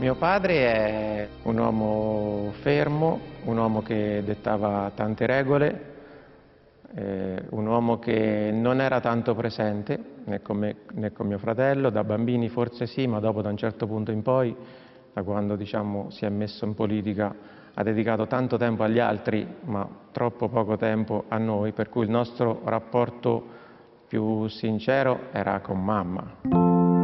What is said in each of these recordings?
Mio padre è un uomo fermo, un uomo che dettava tante regole, un uomo che non era tanto presente né con me né con mio fratello. Da bambini forse sì, ma dopo da un certo punto in poi, da quando diciamo si è messo in politica, ha dedicato tanto tempo agli altri ma troppo poco tempo a noi, per cui il nostro rapporto più sincero era con mamma.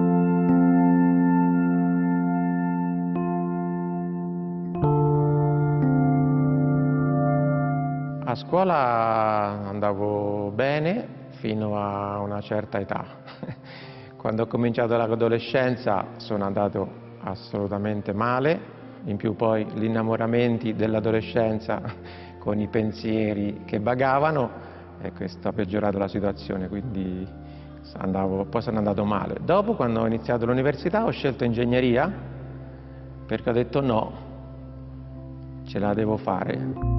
A scuola andavo bene fino a una certa età. Quando ho cominciato l'adolescenza sono andato assolutamente male, in più poi gli innamoramenti dell'adolescenza con i pensieri che vagavano, e questo ha peggiorato la situazione, quindi poi sono andato male. Dopo, quando ho iniziato l'università, ho scelto ingegneria perché ho detto no, ce la devo fare.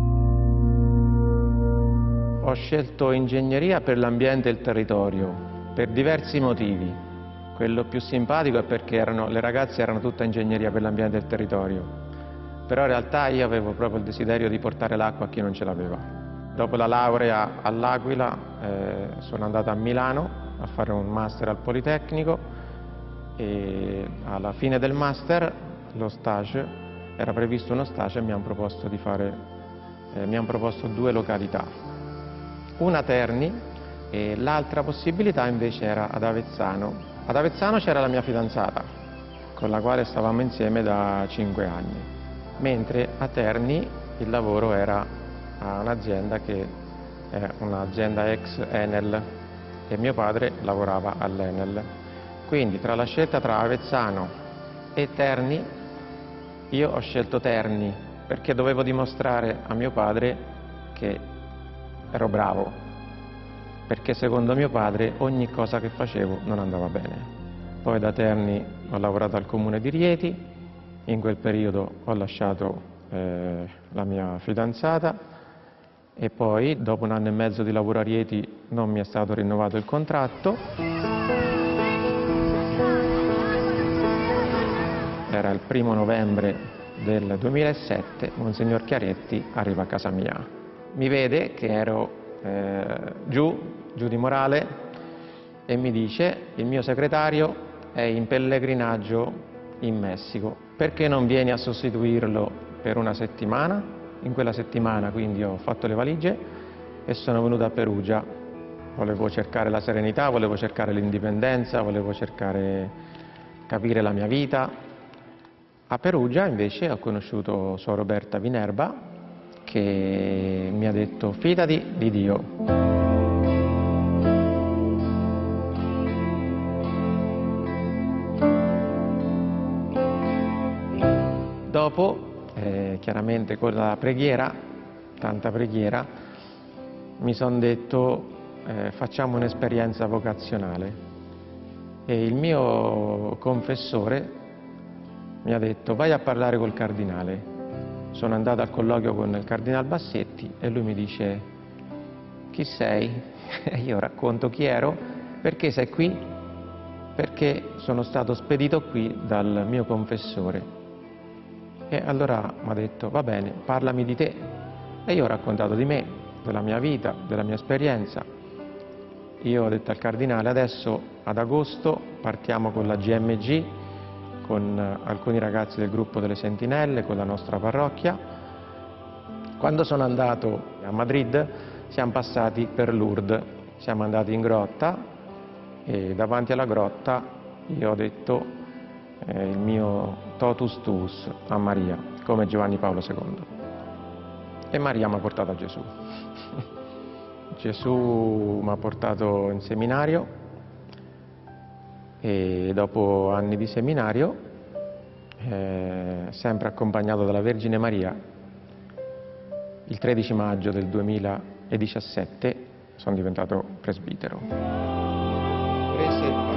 Ho scelto ingegneria per l'ambiente e il territorio, per diversi motivi. Quello più simpatico è perché le ragazze erano tutte ingegneria per l'ambiente e il territorio, però in realtà io avevo proprio il desiderio di portare l'acqua a chi non ce l'aveva. Dopo la laurea all'Aquila sono andato a Milano a fare un master al Politecnico e alla fine del master era previsto uno stage e mi hanno proposto 2 località. Una Terni e l'altra possibilità invece era ad Avezzano. Ad Avezzano c'era la mia fidanzata, con la quale stavamo insieme da 5 anni, mentre a Terni il lavoro era a un'azienda che è un'azienda ex Enel e mio padre lavorava all'Enel. Quindi tra la scelta tra Avezzano e Terni, io ho scelto Terni perché dovevo dimostrare a mio padre che ero bravo, perché secondo mio padre ogni cosa che facevo non andava bene. Poi da Terni ho lavorato al comune di Rieti, in quel periodo ho lasciato la mia fidanzata e poi dopo 1 anno e mezzo di lavoro a Rieti non mi è stato rinnovato il contratto. Era il 1° novembre del 2007, Monsignor Chiaretti arriva a casa mia. Mi vede che ero giù di morale e mi dice: il mio segretario è in pellegrinaggio in Messico, perché non vieni a sostituirlo per 1 settimana? In quella settimana quindi ho fatto le valigie e sono venuto a Perugia. Volevo cercare la serenità, volevo cercare l'indipendenza, volevo capire la mia vita. A Perugia invece ho conosciuto Suor Roberta Vinerba, che mi ha detto: fidati di Dio. Dopo, chiaramente con la preghiera, tanta preghiera, mi sono detto facciamo un'esperienza vocazionale e il mio confessore mi ha detto: vai a parlare col cardinale. Sono andato al colloquio con il cardinal Bassetti e lui mi dice: chi sei? E io racconto chi ero. Perché sei qui? Perché sono stato spedito qui dal mio confessore. E allora mi ha detto: va bene, parlami di te. E io ho raccontato di me, della mia vita, della mia esperienza. Io ho detto al cardinale: adesso ad agosto partiamo con la GMG, con alcuni ragazzi del gruppo delle Sentinelle, con la nostra parrocchia. Quando sono andato a Madrid siamo passati per Lourdes, siamo andati in grotta e davanti alla grotta io ho detto il mio totus tuus a Maria, come Giovanni Paolo II. E Maria mi ha portato a Gesù. Gesù mi ha portato in seminario e dopo anni di seminario, sempre accompagnato dalla Vergine Maria, il 13 maggio del 2017 sono diventato presbitero.